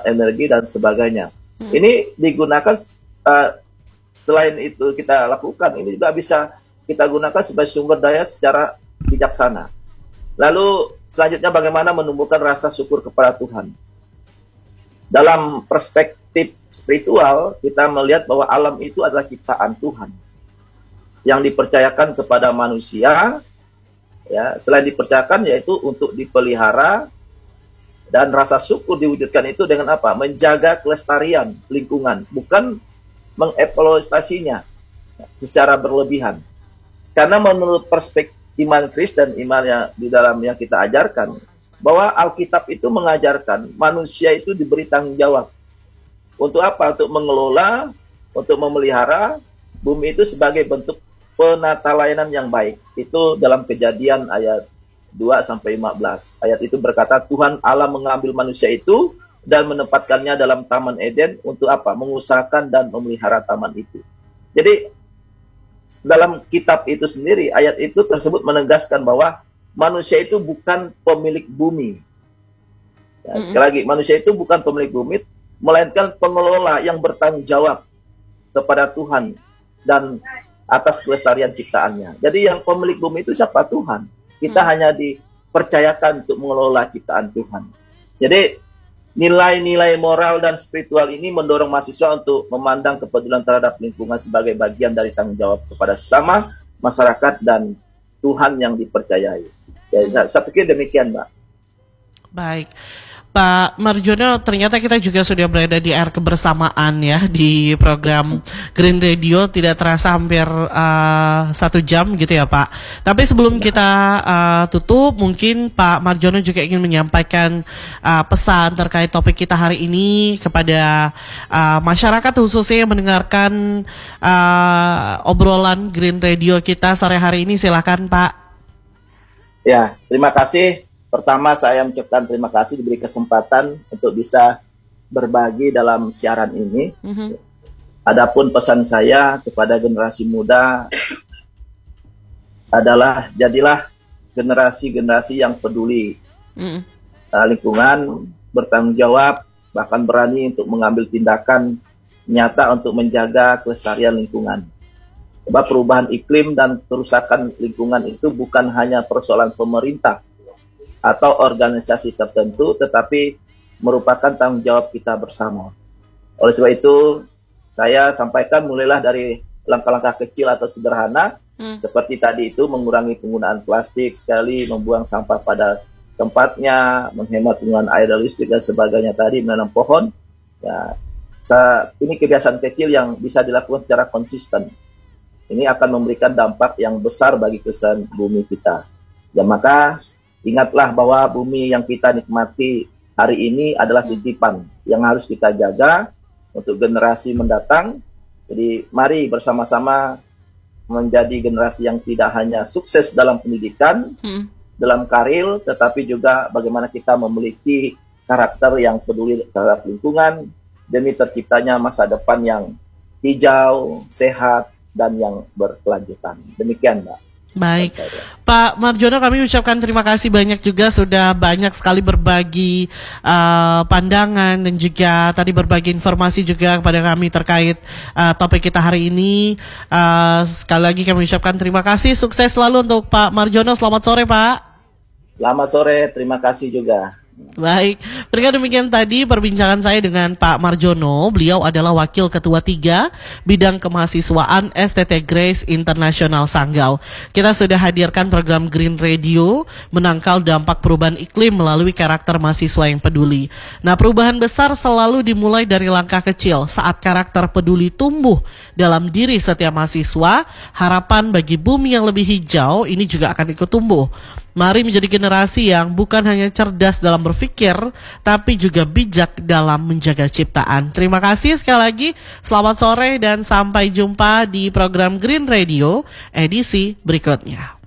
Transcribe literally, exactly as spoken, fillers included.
hemat energi dan sebagainya. Hmm. Ini digunakan uh, selain itu kita lakukan, ini juga bisa kita gunakan sebagai sumber daya secara bijaksana. Lalu selanjutnya bagaimana menumbuhkan rasa syukur kepada Tuhan. Dalam perspektif spiritual, kita melihat bahwa alam itu adalah ciptaan Tuhan yang dipercayakan kepada manusia. Ya, selain dipercayakan yaitu untuk dipelihara, dan rasa syukur diwujudkan itu dengan apa? Menjaga kelestarian lingkungan, bukan mengeksploitasinya secara berlebihan. Karena menurut perspektif iman Kristen, iman yang di dalam yang kita ajarkan, bahwa Alkitab itu mengajarkan manusia itu diberi tanggung jawab. Untuk apa? Untuk mengelola, untuk memelihara bumi itu sebagai bentuk penata layanan yang baik. Itu dalam Kejadian ayat dua sampai lima belas. Ayat itu berkata, Tuhan Allah mengambil manusia itu dan menempatkannya dalam Taman Eden untuk apa? Mengusahakan dan memelihara taman itu. Jadi dalam kitab itu sendiri, ayat itu tersebut menegaskan bahwa manusia itu bukan pemilik bumi. Ya, mm-hmm. Sekali lagi, manusia itu bukan pemilik bumi, melainkan pengelola yang bertanggung jawab kepada Tuhan dan atas kelestarian ciptaannya. Jadi yang pemilik bumi itu siapa? Tuhan. Kita hmm. hanya dipercayakan untuk mengelola ciptaan Tuhan. Jadi nilai-nilai moral dan spiritual ini mendorong mahasiswa untuk memandang kepedulian terhadap lingkungan sebagai bagian dari tanggung jawab kepada sesama, masyarakat, dan Tuhan yang dipercayai. Ya, saya, saya pikir demikian, Mbak. Baik. Pak Marjono, ternyata kita juga sudah berada di air kebersamaan ya di program Green Radio, tidak terasa hampir uh, satu jam gitu ya Pak. Tapi sebelum kita uh, tutup, mungkin Pak Marjono juga ingin menyampaikan uh, pesan terkait topik kita hari ini kepada uh, masyarakat khususnya yang mendengarkan uh, obrolan Green Radio kita sore hari ini. Silakan Pak. Ya, terima kasih. Pertama, saya mengucapkan terima kasih diberi kesempatan untuk bisa berbagi dalam siaran ini. Mm-hmm. Adapun pesan saya kepada generasi muda adalah jadilah generasi-generasi yang peduli mm-hmm. uh, lingkungan, bertanggung jawab, bahkan berani untuk mengambil tindakan nyata untuk menjaga kelestarian lingkungan. Sebab perubahan iklim dan kerusakan lingkungan itu bukan hanya persoalan pemerintah atau organisasi tertentu, tetapi merupakan tanggung jawab kita bersama. Oleh sebab itu, saya sampaikan mulailah dari langkah-langkah kecil atau sederhana, hmm. seperti tadi itu mengurangi penggunaan plastik sekali, membuang sampah pada tempatnya, menghemat penggunaan air dan listrik dan sebagainya tadi, menanam pohon. Ya, saya, ini kebiasaan kecil yang bisa dilakukan secara konsisten. Ini akan memberikan dampak yang besar bagi kelestarian bumi kita. Dan maka ingatlah bahwa bumi yang kita nikmati hari ini adalah titipan yang harus kita jaga untuk generasi mendatang. Jadi mari bersama-sama menjadi generasi yang tidak hanya sukses dalam pendidikan, hmm. dalam karir, tetapi juga bagaimana kita memiliki karakter yang peduli terhadap lingkungan demi terciptanya masa depan yang hijau, sehat, dan yang berkelanjutan. Demikian, Mbak. Baik, Pak Marjono, kami ucapkan terima kasih banyak juga sudah banyak sekali berbagi uh, pandangan dan juga tadi berbagi informasi juga kepada kami terkait uh, topik kita hari ini. Uh, sekali lagi kami ucapkan terima kasih, sukses selalu untuk Pak Marjono. Selamat sore Pak. Selamat sore, terima kasih juga. Baik, berkat demikian tadi perbincangan saya dengan Pak Marjono. Beliau adalah Wakil Ketua tiga Bidang Kemahasiswaan S T T Grace International Sanggau. Kita sudah hadirkan program Green Radio, menangkal dampak perubahan iklim melalui karakter mahasiswa yang peduli. Nah, perubahan besar selalu dimulai dari langkah kecil. Saat karakter peduli tumbuh dalam diri setiap mahasiswa, harapan bagi bumi yang lebih hijau ini juga akan ikut tumbuh. Mari menjadi generasi yang bukan hanya cerdas dalam berpikir, tapi juga bijak dalam menjaga ciptaan. Terima kasih sekali lagi, selamat sore dan sampai jumpa di program Green Radio edisi berikutnya.